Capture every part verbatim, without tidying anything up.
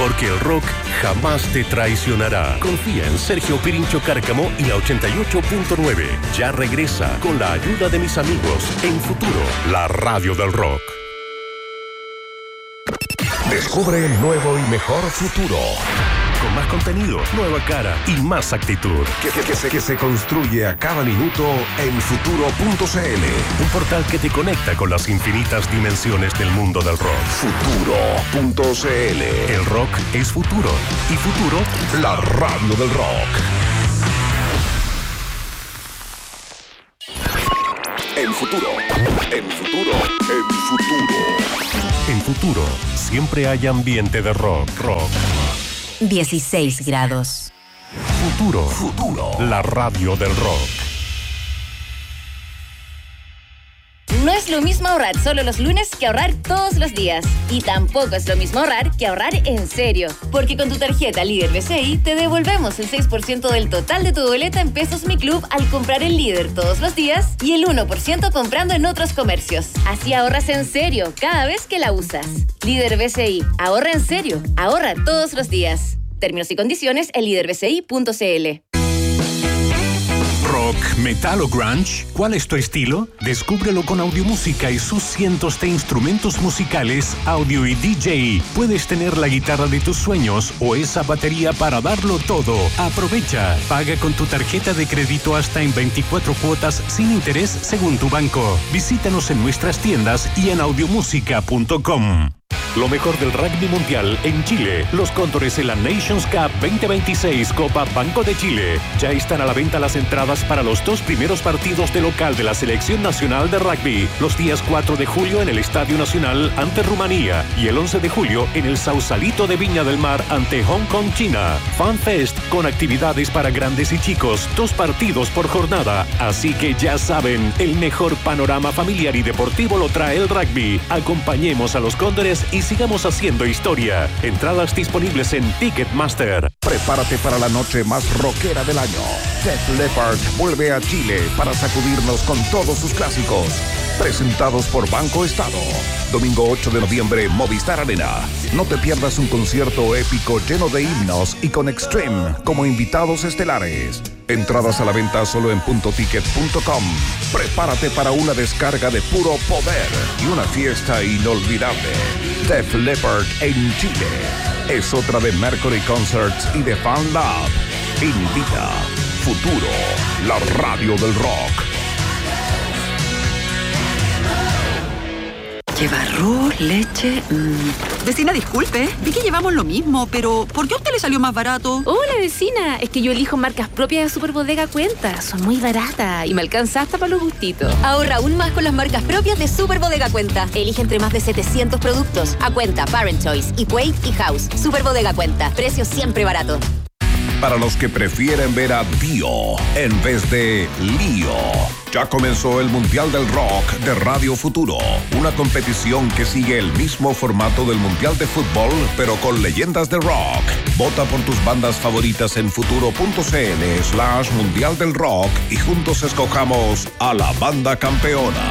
porque el rock jamás te traicionará. Confía en Sergio Pirincho Cárcamo y la ochenta y ocho punto nueve. Ya regresa con la ayuda de mis amigos en Futuro, la radio del rock. Descubre el nuevo y mejor Futuro. Con más contenido, nueva cara y más actitud. Que, que, que, se, que se construye a cada minuto en futuro punto c l. Un portal que te conecta con las infinitas dimensiones del mundo del rock. futuro punto c l. El rock es futuro. Y Futuro, la radio del rock. En Futuro. En Futuro. En Futuro. En Futuro, siempre hay ambiente de rock. Rock. dieciséis grados. Futuro. Futuro. La radio del rock. No es lo mismo ahorrar solo los lunes que ahorrar todos los días. Y tampoco es lo mismo ahorrar que ahorrar en serio. Porque con tu tarjeta Líder B C I te devolvemos el seis por ciento del total de tu boleta en Pesos Mi Club al comprar en Líder todos los días y el uno por ciento comprando en otros comercios. Así ahorras en serio cada vez que la usas. Líder B C I. Ahorra en serio. Ahorra todos los días. Términos y condiciones en líder b c i punto c l. Rock, metal o grunge, ¿cuál es tu estilo? Descúbrelo con Audiomúsica y sus cientos de instrumentos musicales, audio y D J. Puedes tener la guitarra de tus sueños o esa batería para darlo todo. Aprovecha. Paga con tu tarjeta de crédito hasta en veinticuatro cuotas sin interés según tu banco. Visítanos en nuestras tiendas y en audiomúsica punto com. Lo mejor del rugby mundial en Chile. Los Cóndores en la Nations Cup veinte veintiséis Copa Banco de Chile. Ya están a la venta las entradas para los dos primeros partidos de local de la Selección Nacional de Rugby. Los días cuatro de julio en el Estadio Nacional ante Rumanía y el once de julio en el Sausalito de Viña del Mar ante Hong Kong, China. Fan Fest con actividades para grandes y chicos. Dos partidos por jornada. Así que ya saben, el mejor panorama familiar y deportivo lo trae el rugby. Acompañemos a los Cóndores y sigamos haciendo historia. Entradas disponibles en Ticketmaster. Prepárate para la noche más rockera del año. Def Leppard vuelve a Chile para sacudirnos con todos sus clásicos. Presentados por Banco Estado. Domingo ocho de noviembre, Movistar Arena. No te pierdas un concierto épico lleno de himnos y con Extreme como invitados estelares. Entradas a la venta solo en punto ticket punto com. Prepárate para una descarga de puro poder y una fiesta inolvidable. Def Leppard en Chile. Es otra de Mercury Concerts y de Fan Lab. Invita Futuro, la radio del rock. Lleva arroz, leche... Mmm. Vecina, disculpe, vi que llevamos lo mismo, pero ¿por qué a usted le salió más barato? Hola, vecina, es que yo elijo marcas propias de Superbodega Cuenta. Son muy baratas y me alcanza hasta para los gustitos. Ahorra aún más con las marcas propias de Superbodega Cuenta. Elige entre más de setecientos productos. A Cuenta, Parent Choice, Equate y House. Superbodega Cuenta, precios siempre baratos. Para los que prefieren ver a Dio en vez de Lío, ya comenzó el Mundial del Rock de Radio Futuro, una competición que sigue el mismo formato del Mundial de Fútbol, pero con leyendas de rock. Vota por tus bandas favoritas en futuro punto c l slash Mundial del Rock y juntos escojamos a la banda campeona.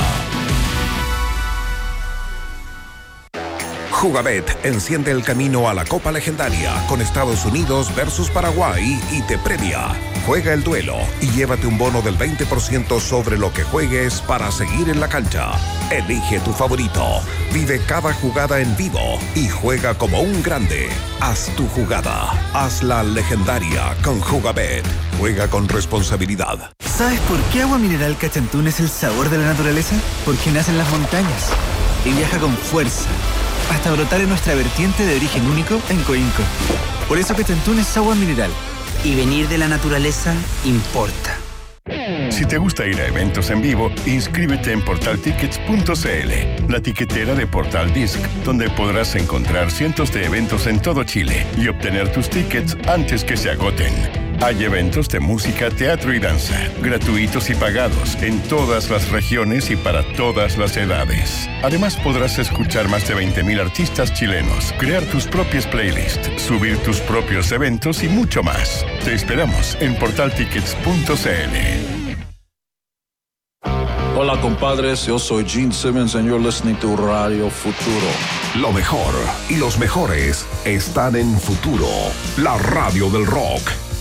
Jugabet enciende el camino a la Copa Legendaria con Estados Unidos versus Paraguay y te premia. Juega el duelo y llévate un bono del veinte por ciento sobre lo que juegues para seguir en la cancha. Elige tu favorito, vive cada jugada en vivo y juega como un grande. Haz tu jugada, hazla legendaria con Jugabet. Juega con responsabilidad. ¿Sabes por qué Agua Mineral Cachantún es el sabor de la naturaleza? Porque nace en las montañas y viaja con fuerza hasta brotar en nuestra vertiente de origen único en Coinco. Por eso Cachantún es agua mineral. Y venir de la naturaleza importa. Si te gusta ir a eventos en vivo, inscríbete en portal tickets punto c l, la tiquetera de Portal Disc, donde podrás encontrar cientos de eventos en todo Chile y obtener tus tickets antes que se agoten. Hay eventos de música, teatro y danza, gratuitos y pagados, en todas las regiones y para todas las edades. Además, podrás escuchar más de veinte mil artistas chilenos, crear tus propias playlists, subir tus propios eventos y mucho más. Te esperamos en portal tickets punto c l. Hola, compadres. Yo soy Gene Simmons and you're listening to Radio Futuro. Lo mejor y los mejores están en Futuro, la radio del rock.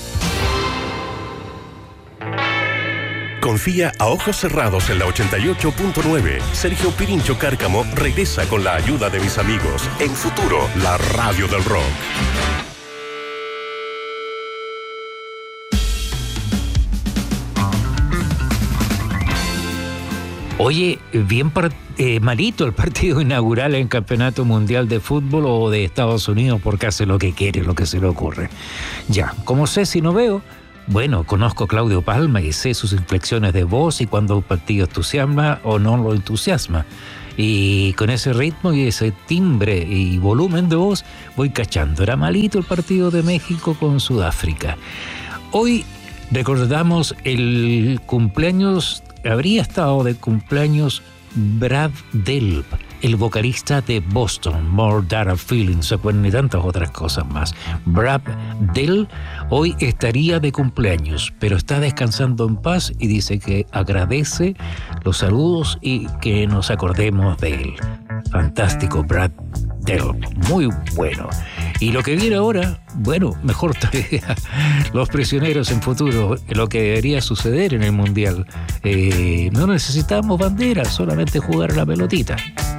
Confía a ojos cerrados en la ochenta y ocho punto nueve. Sergio Pirincho Cárcamo regresa con la ayuda de mis amigos en Futuro, la radio del rock. Oye, bien par- eh, malito el partido inaugural en Campeonato Mundial de Fútbol o de Estados Unidos porque hace lo que quiere, lo que se le ocurre. Ya, como sé si no veo, bueno, conozco a Claudio Palma y sé sus inflexiones de voz y cuando un partido entusiasma o no lo entusiasma. Y con ese ritmo y ese timbre y volumen de voz voy cachando. Era malito el partido de México con Sudáfrica. Hoy recordamos el cumpleaños, habría estado de cumpleaños Brad Delp, el vocalista de Boston, More Than a Feeling, se pueden y tantas otras cosas más. Brad Delp hoy estaría de cumpleaños, pero está descansando en paz y dice que agradece los saludos y que nos acordemos de él. Fantástico, Brad Delp, muy bueno. Y lo que viene ahora, bueno, mejor todavía, los prisioneros en Futuro, lo que debería suceder en el Mundial. Eh, no necesitamos banderas, solamente jugar a la pelotita.